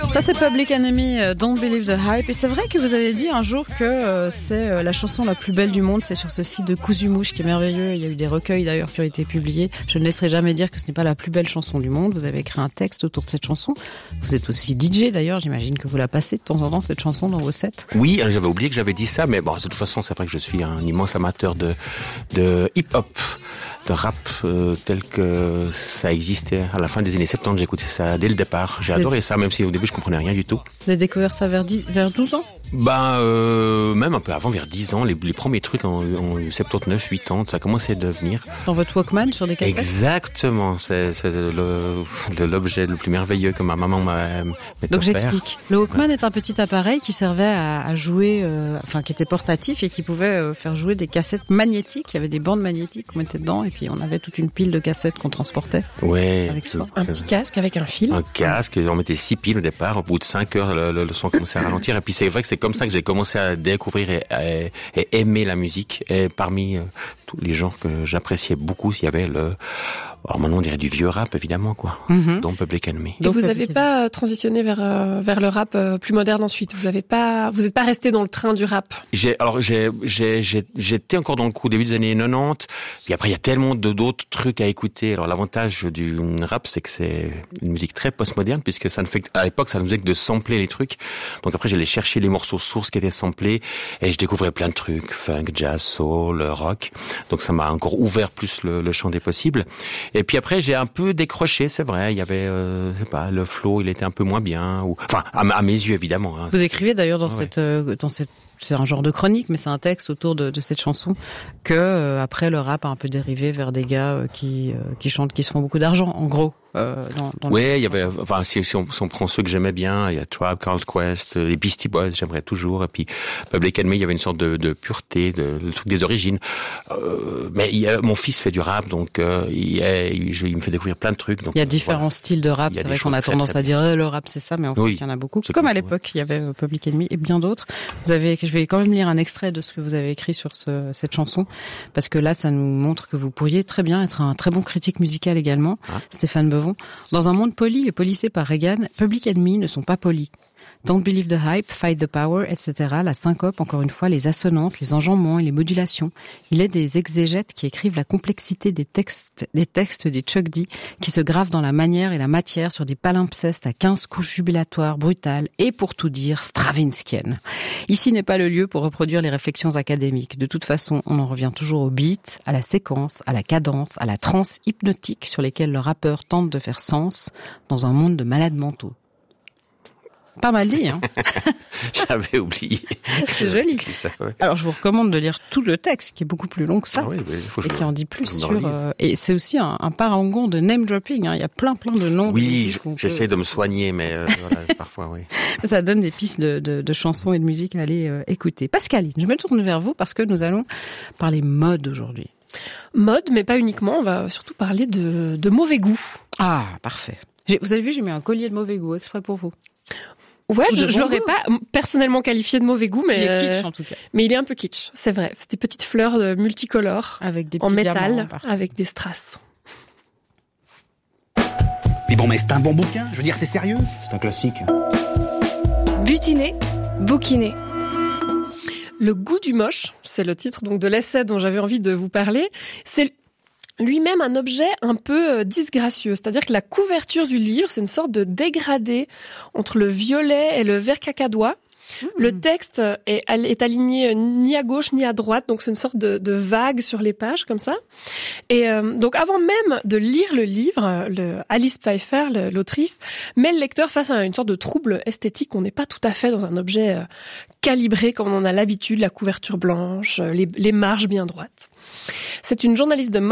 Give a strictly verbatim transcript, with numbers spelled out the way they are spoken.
Ça c'est Public Enemy, euh, Don't Believe the Hype. Et c'est vrai que vous avez dit un jour que euh, c'est euh, la chanson la plus belle du monde. C'est sur ce site de Cousumouche qui est merveilleux. Il y a eu des recueils d'ailleurs qui ont été publiés. Je ne laisserai jamais dire que ce n'est pas la plus belle chanson du monde. Vous avez écrit un texte autour de cette chanson. Vous êtes aussi D J d'ailleurs. J'imagine que vous la passez de temps en temps cette chanson dans vos sets. Oui, j'avais oublié que j'avais dit ça, mais bon, de toute façon, c'est vrai que je suis un immense amateur de de hip-hop, de rap euh, tel que ça existait à la fin des années soixante-dix. J'écoutais ça dès le départ. J'ai adoré ça, même si au début je comprenais rien du tout. Vous avez découvert ça vers dix, vers douze ans? Ben, euh, même un peu avant, vers dix ans, les, les premiers trucs en, en soixante-dix-neuf, quatre-vingts, ça commençait à devenir. Dans votre Walkman, sur des cassettes? Exactement, c'est, c'est le, le, l'objet le plus merveilleux que ma maman m'a, m'a Donc j'explique. Le Walkman ouais. est un petit appareil qui servait à, à jouer, euh, enfin qui était portatif et qui pouvait euh, faire jouer des cassettes magnétiques. Il y avait des bandes magnétiques qu'on mettait dedans et puis on avait toute une pile de cassettes qu'on transportait. Ouais. Avec soi. Un petit casque avec un fil. Un casque, on mettait six piles au départ. Au bout de cinq heures, le, le, le son commençait à ralentir. Et puis c'est vrai que c'est comme ça que j'ai commencé à découvrir et, et, et aimer la musique. Et parmi euh, tous les genres que j'appréciais beaucoup, il y avait le... Alors maintenant on dirait du vieux rap évidemment quoi, mm-hmm. dont Public Enemy. Et vous n'avez pas transitionné vers euh, vers le rap euh, plus moderne ensuite. Vous avez pas, vous n'êtes pas resté dans le train du rap. J'ai alors j'ai j'ai j'ai j'étais encore dans le coup début des années quatre-vingt-dix. Puis après il y a tellement de d'autres trucs à écouter. Alors l'avantage du rap c'est que c'est une musique très postmoderne puisque ça ne fait à l'époque ça ne faisait que de sampler les trucs. Donc après j'allais chercher les morceaux sources qui étaient samplés et je découvrais plein de trucs, funk, jazz, soul, rock. Donc ça m'a encore ouvert plus le, le champ des possibles. Et puis après, j'ai un peu décroché, c'est vrai. Il y avait, euh, je sais pas, le flow, il était un peu moins bien. Ou, enfin, à, à mes yeux, évidemment. Hein. Vous écrivez d'ailleurs dans ouais. cette, euh, dans cette, c'est un genre de chronique, mais c'est un texte autour de, de cette chanson que euh, après le rap a un peu dérivé vers des gars euh, qui, euh, qui chantent, qui se font beaucoup d'argent, en gros. Euh, dans, dans ouais, il y avait, enfin, si, si, on, si on prend ceux que j'aimais bien, il y a Tribe Called Quest, les Beastie Boys, j'aimerais toujours, et puis Public Enemy, il y avait une sorte de, de pureté, de, le truc des origines. Euh, mais il y a, mon fils fait du rap, donc euh, il, il, je, il me fait découvrir plein de trucs. Donc, il y a différents voilà. styles de rap. C'est vrai qu'on a tendance très, très à dire eh, le rap c'est ça, mais en fait oui, il y en a beaucoup. Comme à l'époque, ouais. il y avait euh, Public Enemy et bien d'autres. Vous avez, je vais quand même lire un extrait de ce que vous avez écrit sur ce, cette chanson, parce que là, ça nous montre que vous pourriez très bien être un très bon critique musical également, ah. Stéphane Bevon. Dans un monde poli et policé par Reagan, Public Enemy ne sont pas polis. Don't believe the hype, fight the power, et cetera. La syncope, encore une fois, les assonances, les enjambements et les modulations. Il est des exégètes qui écrivent la complexité des textes, des textes des Chuck D, qui se gravent dans la manière et la matière sur des palimpsestes à quinze couches jubilatoires brutales et, pour tout dire, stravinskiennes. Ici n'est pas le lieu pour reproduire les réflexions académiques. De toute façon, on en revient toujours au beat, à la séquence, à la cadence, à la transe hypnotique sur lesquelles le rappeur tente de faire sens dans un monde de malades mentaux. Pas mal dit, hein. J'avais oublié. C'est joli. Ça, ouais. Alors, je vous recommande de lire tout le texte, qui est beaucoup plus long que ça. Ah oui, mais il faut que et je qui en dit plus sur, euh, et c'est aussi un, un parangon de name dropping, hein. Il y a plein, plein de noms. Oui, de j'essaie peut... de me soigner, mais, euh, voilà, parfois, oui. Ça donne des pistes de, de, de chansons et de musique à aller euh, écouter. Pascaline, je me tourne vers vous parce que nous allons parler mode aujourd'hui. Mode, mais pas uniquement. On va surtout parler de, de mauvais goût. Ah, parfait. J'ai, vous avez vu, j'ai mis un collier de mauvais goût exprès pour vous. Ouais, je, je l'aurais pas personnellement qualifié de mauvais goût, mais il est kitsch en tout cas. Mais il est un peu kitsch, c'est vrai. C'est des petites fleurs multicolores avec des en métal, diamants, avec des strass. Mais bon, mais c'est un bon bouquin. Je veux dire, c'est sérieux. C'est un classique. Butiner, bouquiner. Le goût du moche, c'est le titre donc de l'essai dont j'avais envie de vous parler. C'est lui-même un objet un peu disgracieux. C'est-à-dire que la couverture du livre, c'est une sorte de dégradé entre le violet et le vert cacadois. Mmh. Le texte est, est aligné ni à gauche ni à droite, donc c'est une sorte de, de vague sur les pages comme ça. Et euh, donc avant même de lire le livre, le Alice Pfeiffer, le, l'autrice, met le lecteur face à une sorte de trouble esthétique. On n'est pas tout à fait dans un objet euh, calibré comme on en a l'habitude, la couverture blanche, les, les marges bien droites. C'est une journaliste de mode